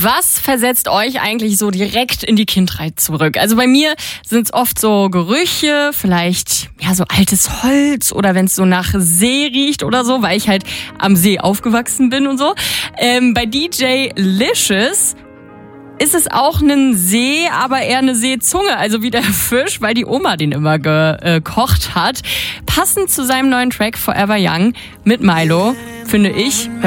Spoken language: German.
Was versetzt euch eigentlich so direkt in die Kindheit zurück? Also bei mir sind es oft so Gerüche, vielleicht ja so altes Holz oder wenn es so nach See riecht oder so, weil ich halt am See aufgewachsen bin und so. Bei DJ Licious ist es auch ein See, aber eher eine Seezunge, also wie der Fisch, weil die Oma den immer gekocht hat. Passend zu seinem neuen Track Forever Young mit Milo, finde ich.